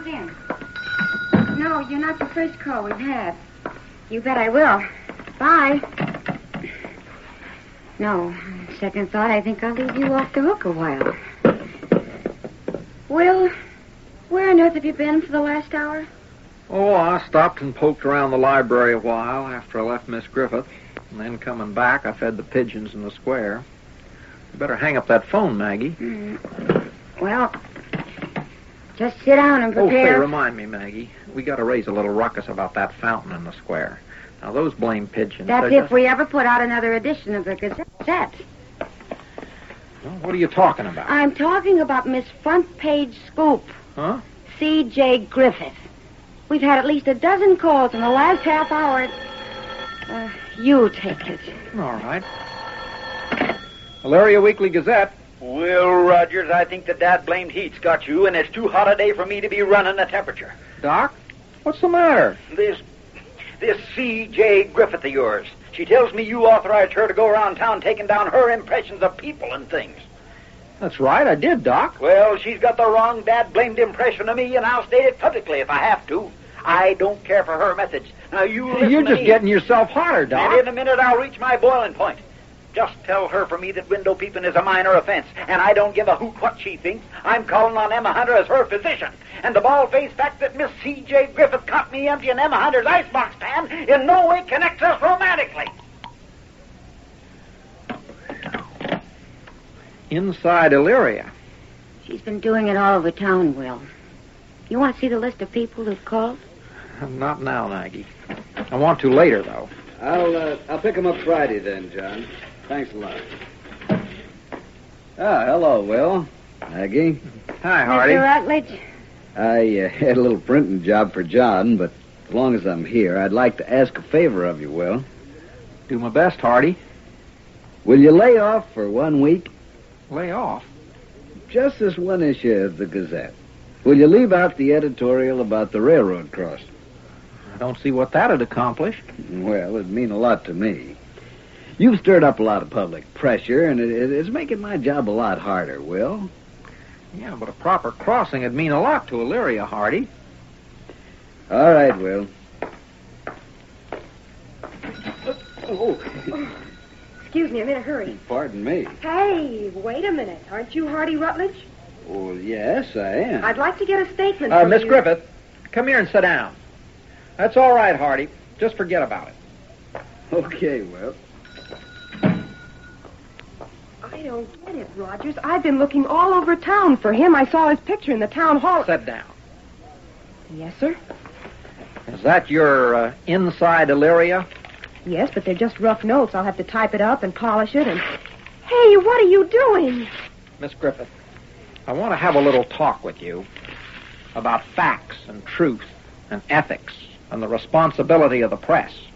comes in. No, you're not the first call we've had. You bet I will. Bye. No, second thought, I think I'll leave you off the hook a while. Will, where on earth have you been for the last hour? Oh, I stopped and poked around the library a while after I left Miss Griffith. And then coming back, I fed the pigeons in the square. You better hang up that phone, Maggie. Well, just sit down and Oh, prepare. say, remind me, Maggie. We got to raise a little ruckus about that fountain in the square. Now, those blame pigeons... That's if we ever put out another edition of the Gazette. Well, what are you talking about? I'm talking about Miss Front Page Scoop. Huh? C.J. Griffith. We've had at least a dozen calls in the last half hour. You take it. All right. Elyria Weekly Gazette. Well, Rogers, I think the dad-blamed heat's got you, and it's too hot a day for me to be running the temperature. Doc, what's the matter? This C.J. Griffith of yours. She tells me you authorized her to go around town taking down her impressions of people and things. That's right, I did, Doc. Well, she's got the wrong dad-blamed impression of me, and I'll state it publicly if I have to. I don't care for her methods. Now, you listen You're to just me. getting yourself hotter, Doc. And in a minute, I'll reach my boiling point. Just tell her for me that window peeping is a minor offense, and I don't give a hoot what she thinks. I'm calling on Emma Hunter as her physician. And the bald-faced fact that Miss C.J. Griffith caught me emptying Emma Hunter's icebox pan in no way connects us romantically. Inside Elyria. She's been doing it all over town, Will. You want to see the list of people who've called? Not now, Maggie. I want to later, though. I'll pick him up Friday then, John. Thanks a lot. Hello, Will. Maggie. Hi, Hardy. Mr. Rutledge? I had a little printing job for John, but as long as I'm here, I'd like to ask a favor of you, Will. Do my best, Hardy. Will you lay off for 1 week? Lay off. Just this one issue of the Gazette. Will you leave out the editorial about the railroad crossing? I don't see what that'd accomplish. Well, it'd mean a lot to me. You've stirred up a lot of public pressure, and it's making my job a lot harder, Will. Yeah, but a proper crossing would mean a lot to Elyria, Hardy. All right, Will. Excuse me, I'm in a hurry. Pardon me. Hey, wait a minute. Aren't you Hardy Rutledge? Oh, yes, I am. I'd like to get a statement from Miss you. Griffith, come here and sit down. That's all right, Hardy. Just forget about it. Okay, Will. I don't get it, Rogers. I've been looking all over town for him. I saw his picture in the town hall. Sit down. Yes, sir? Is that your inside Elyria? Yes, but they're just rough notes. I'll have to type it up and polish it and... Hey, what are you doing? Miss Griffith, I want to have a little talk with you about facts and truth and ethics and the responsibility of the press.